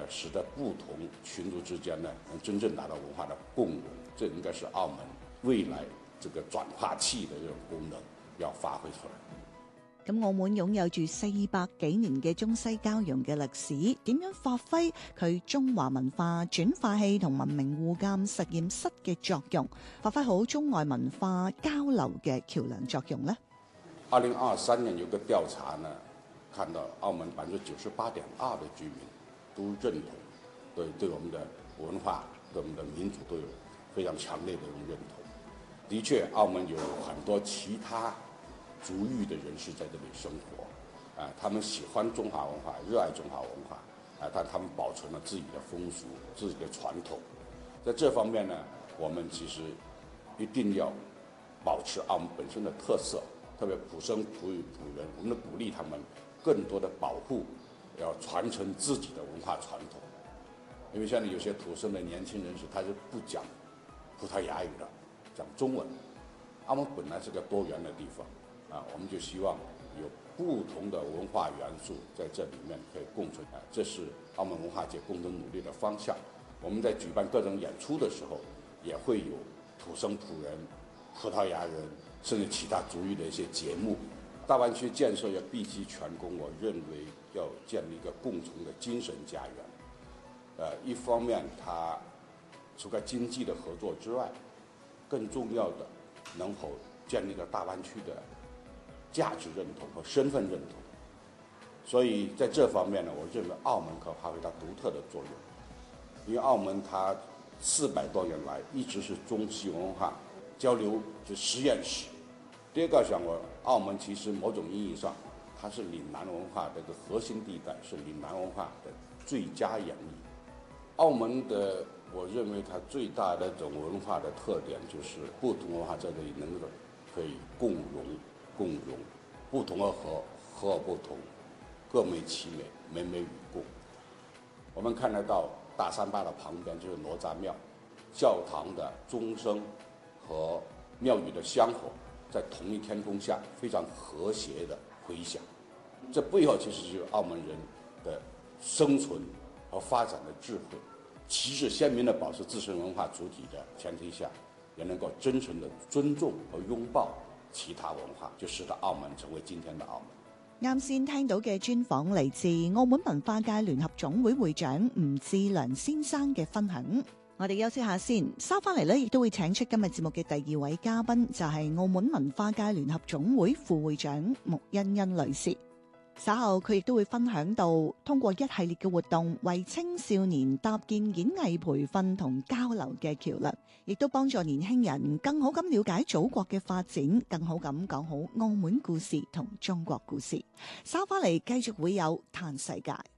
使得不同群族之間呢能真正達到文化的共融，這應該是澳門未來這個轉化器的這種功能要發揮出來。 咁澳門擁有住400幾年嘅中西交融嘅歷史，點樣發揮佢中華文化轉化器同文明互鑒實驗室嘅作用，發揮好中外文化交流嘅橋樑作用呢？2023 年有個調查呢，看到澳門98.2%的居民都認同，對我們的文化、對我們的民族都有非常強烈的一種認同。的確，澳門有很多其他族裔的人士在這裡生活，他們喜歡中華文化，熱愛中華文化，但他們保存了自己的風俗、自己的傳統。在這方面呢，我們其實一定要保持澳門本身的特色，特別普生、普語、普人，我們鼓勵他們更多的保護，要傳承自己的文化傳統。因為現在有些土生的年輕人士，他是不講葡萄牙語的，講中文。澳門本來是個多元的地方。我們就希望有不同的文化元素在這裡面可以共存，這是澳門文化界共同努力的方向。我們在舉辦各種演出的時候，也會有土生葡人、葡萄牙人，甚至其他族裔的一些節目。大灣區建設要畢其全功，我認為要建立一個共同的精神家園。一方面，它除了經濟的合作之外，更重要的能否建立一個大灣區的價值認同和身份認同，所以在這方面呢，我認為澳門可發揮它獨特的作用。因為澳門它400多年來一直是中西文化交流的實驗室。第二個，我澳門其實某種意義上，它是嶺南文化的一個核心地帶，是嶺南文化的最佳演繹。澳門的，我認為它最大的一種文化的特點就是不同文化在這裡能夠可以共融，不同而合，合而不同，各美其美，美美與共。我們看得到大三巴的旁邊就是哪吒廟，教堂的鐘聲和廟宇的香火在同一天空下非常和諧的回響。這背後其實就是澳門人的生存和發展的智慧，旗幟鮮明地保持自身文化主體的前提下，也能夠真誠地尊重和擁抱其他文化，就使得澳門成為今天的澳門。 啱先聽到嘅專訪嚟自澳門文化界聯合總會會長吳志良先生嘅分享。我哋休息下先，收翻嚟呢亦都會請出今日節目嘅第2位嘉賓，就係澳門文化界聯合總會副會長穆欣欣女士。稍後佢亦都會分享到，通過一系列嘅活動，為青少年搭建演藝培訓同交流嘅橋樑，亦都幫助年輕人更好咁了解祖國嘅發展，更好咁講好澳門故事同中國故事。稍翻嚟繼續會有嘆世界。